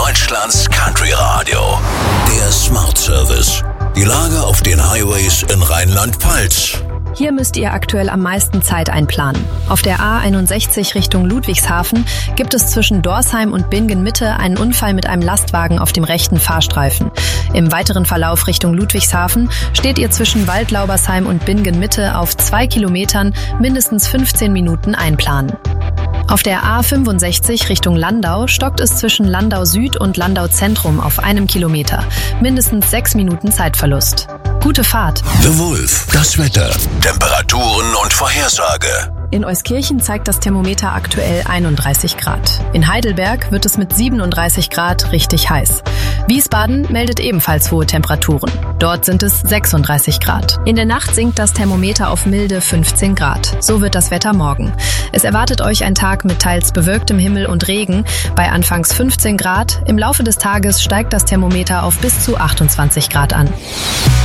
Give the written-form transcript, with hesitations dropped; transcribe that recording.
Deutschlands Country Radio. Der Smart Service. Die Lage auf den Highways in Rheinland-Pfalz. Hier müsst ihr aktuell am meisten Zeit einplanen. Auf der A61 Richtung Ludwigshafen gibt es zwischen Dorsheim und Bingen-Mitte einen Unfall mit einem Lastwagen auf dem rechten Fahrstreifen. Im weiteren Verlauf Richtung Ludwigshafen steht ihr zwischen Waldlaubersheim und Bingen-Mitte auf 2 Kilometern mindestens 15 Minuten einplanen. Auf der A65 Richtung Landau stockt es zwischen Landau Süd und Landau Zentrum auf 1 Kilometer. Mindestens 6 Minuten Zeitverlust. Gute Fahrt. The Wolf. Das Wetter. Temperaturen und Vorhersage. In Euskirchen zeigt das Thermometer aktuell 31 Grad. In Heidelberg wird es mit 37 Grad richtig heiß. Wiesbaden meldet ebenfalls hohe Temperaturen. Dort sind es 36 Grad. In der Nacht sinkt das Thermometer auf milde 15 Grad. So wird das Wetter morgen. Es erwartet euch ein Tag mit teils bewölktem Himmel und Regen bei anfangs 15 Grad. Im Laufe des Tages steigt das Thermometer auf bis zu 28 Grad an.